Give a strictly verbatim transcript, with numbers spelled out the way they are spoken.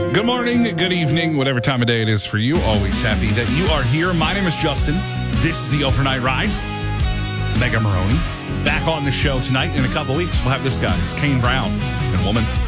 Good morning, good evening, whatever time of day it is for you. Always happy that you are here. My name is Justin. This is the Overnight Ride. Mega Maroney back on the show tonight. In a couple weeks, we'll have this guy. It's Kane Brown and woman.